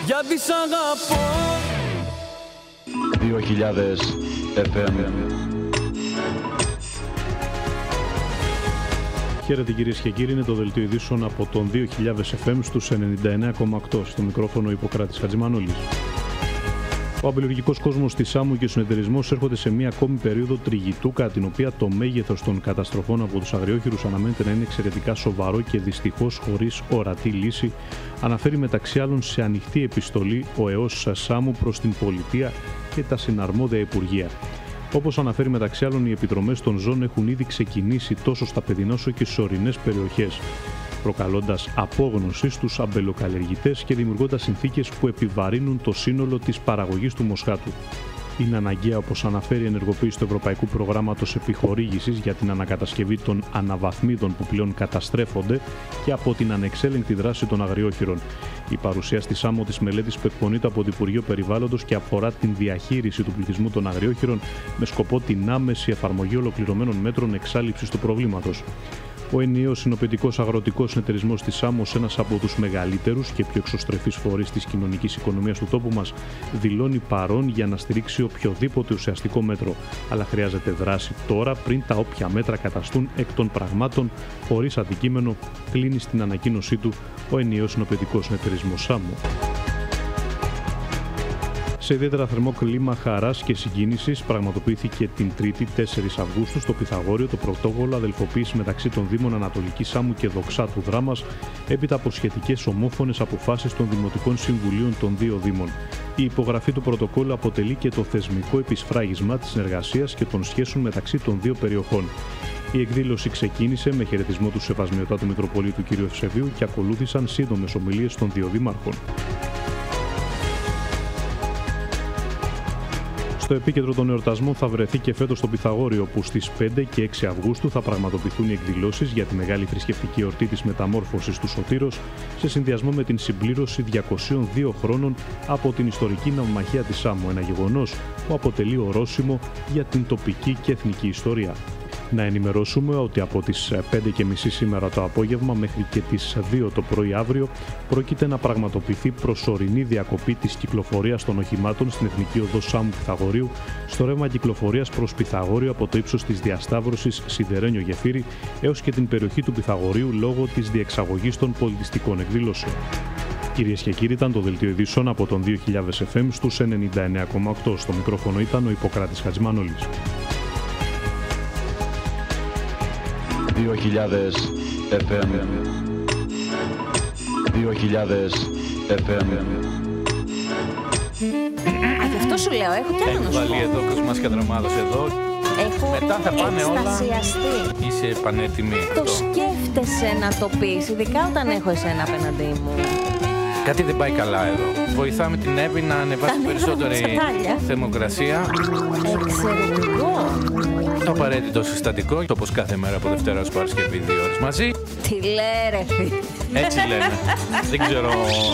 γιατί σ' αγαπώ. 2000 FM. Χαίρετε κυρίες και κύριοι, είναι το δελτίο ειδήσεων από τον 2000 FM στους 99,8. Στο μικρόφωνο Ιπποκράτης Χατζημανόλης. Ο αμπελουργικός κόσμος της Σάμου και ο συνεταιρισμός έρχονται σε μία ακόμη περίοδο τριγητού, κατά την οποία το μέγεθος των καταστροφών από τους αγριόχειρους αναμένεται να είναι εξαιρετικά σοβαρό και δυστυχώς χωρίς ορατή λύση, αναφέρει μεταξύ άλλων σε ανοιχτή επιστολή ο ΕΟΣ Σάμου προς την Πολιτεία και τα συναρμόδια Υπουργεία. Όπως αναφέρει μεταξύ άλλων, οι επιδρομές των ζώων έχουν ήδη ξεκινήσει τόσο στα παιδινά όσο και στις ορεινές περιοχές, προκαλώντας απόγνωση στους αμπελοκαλλιεργητές και δημιουργώντας συνθήκες που επιβαρύνουν το σύνολο της παραγωγής του μοσχάτου. Είναι αναγκαία, όπως αναφέρει, η ενεργοποίηση του Ευρωπαϊκού Προγράμματος Επιχορήγησης για την ανακατασκευή των αναβαθμίδων που πλέον καταστρέφονται και από την ανεξέλεγκτη δράση των αγριόχειρων. Η παρουσία στη Σάμο της μελέτης που εκπονείται από το Υπουργείο Περιβάλλοντος και αφορά την διαχείριση του πληθυσμού των αγριόχειρων με σκοπό την άμεση εφαρμογή ολοκληρωμένων μέτρων εξάλειψης του προβλήματος. Ο ενιαίος συνοπετικός αγροτικός συνεταιρισμός της Σάμος, ένας από τους μεγαλύτερους και πιο εξωστρεφείς φορείς της κοινωνικής οικονομίας του τόπου μας, δηλώνει παρόν για να στηρίξει οποιοδήποτε ουσιαστικό μέτρο. Αλλά χρειάζεται δράση τώρα, πριν τα όποια μέτρα καταστούν εκ των πραγμάτων χωρίς αντικείμενο, κλείνει στην ανακοίνωσή του ο ενιαίος συνοπετικός συνεταιρισμός Σάμου. Σε ιδιαίτερα θερμό κλίμα χαράς και συγκίνησης πραγματοποιήθηκε την Τρίτη 4 Αυγούστου στο Πυθαγόριο το πρωτόκολλο αδελφοποίηση μεταξύ των Δήμων Ανατολικής Σάμου και Δοξάτου Δράμας, έπειτα από σχετικές ομόφωνες αποφάσεις των Δημοτικών Συμβουλίων των δύο Δήμων. Η υπογραφή του πρωτοκόλλου αποτελεί και το θεσμικό επισφράγισμα της συνεργασίας και των σχέσεων μεταξύ των δύο περιοχών. Η εκδήλωση ξεκίνησε με χαιρετισμό του Σεβασμιωτάτου Μητροπολίτου κ. Ευσεβίου και ακολούθησαν σύντομες ομιλίες των δύο δήμαρχων. Στο επίκεντρο των εορτασμών θα βρεθεί και φέτος το Πυθαγόριο, όπου στις 5 και 6 Αυγούστου θα πραγματοποιηθούν οι εκδηλώσεις για τη μεγάλη θρησκευτική εορτή της μεταμόρφωσης του Σωτήρος, σε συνδυασμό με την συμπλήρωση 202 χρόνων από την ιστορική ναυμαχία της Σάμου, ένα γεγονός που αποτελεί ορόσημο για την τοπική και εθνική ιστορία. Να ενημερώσουμε ότι από τις 5:30 σήμερα το απόγευμα μέχρι και τις 2 το πρωί αύριο πρόκειται να πραγματοποιηθεί προσωρινή διακοπή της κυκλοφορίας των οχημάτων στην Εθνική Οδό Σάμου Πυθαγορίου στο ρεύμα κυκλοφορίας προς Πυθαγόριο από το ύψος της διασταύρωσης Σιδερένιο Γεφύρι έως και την περιοχή του Πυθαγορίου λόγω της διεξαγωγής των πολιτιστικών εκδηλώσεων. Κυρίες και κύριοι, ήταν το δελτίο ειδήσεων από τον 2000 FM στους 99,8. Στο μικρόφωνο ήταν ο Ιπποκράτης Χατζημανόλης. 2000 FM. 2000 FM. Γι' αυτό σου λέω, έχω κι άλλο να σου πω. Έχει βάλει εδώ Κοσμάς και Δραμάδος εδώ. Έχω μετά θα πάνε εκστασιαστεί. Όλα. Είσαι πανέτοιμη. Το σκέφτεσαι να το πεις, ειδικά όταν έχω εσένα απέναντί μου. Κάτι δεν πάει καλά εδώ. Βοηθάμε την Εύη να ανεβάσει περισσότερη θερμοκρασία. Εξαιρετικό. Το απαραίτητο συστατικό, όπως κάθε μέρα από Δευτέρα ως Παρασκευή 2 ώρες μαζί. Τι λέει ρε φίλε. Έτσι λένε. Δεν ξέρω.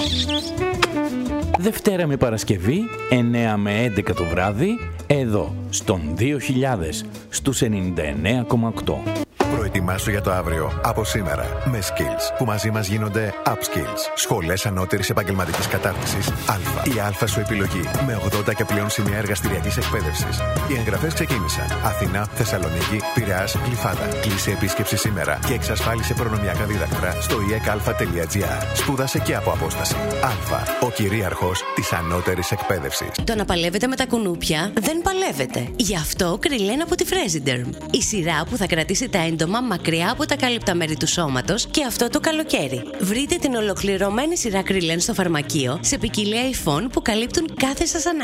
Δευτέρα με Παρασκευή, 9 με 11 το βράδυ, εδώ, στον 2000, στους 99,8. Προετοιμάσου για το αύριο από σήμερα με Skills, που μαζί μας γίνονται Upskills. Σχολές ανώτερης επαγγελματικής κατάρτισης Α. Η Α σου επιλογή με 80 και πλέον σημεία εργαστηριακής εκπαίδευσης. Οι εγγραφές ξεκίνησαν. Αθηνά, Θεσσαλονίκη, Πειραιάς, Γλυφάδα. Κλείσε επίσκεψη σήμερα και εξασφάλισε προνομιακά δίδακτρα στο iekalfa.gr. Σπούδασε και από απόσταση. Α. Ο κυρίαρχος της ανώτερης εκπαίδευσης. Το να παλεύετε με τα κουνούπια δεν παλεύετε. Γι' αυτό Κριλέν από τη Fresiderm. Η σειρά που θα κρατήσει τα έντομα μακριά από τα κάλυπτα μέρη του σώματος και αυτό το καλοκαίρι. Βρείτε την ολοκληρωμένη σειρά Κριλέν στο φαρμακείο σε ποικιλία υφών που καλύπτουν κάθε σας ανάγκη.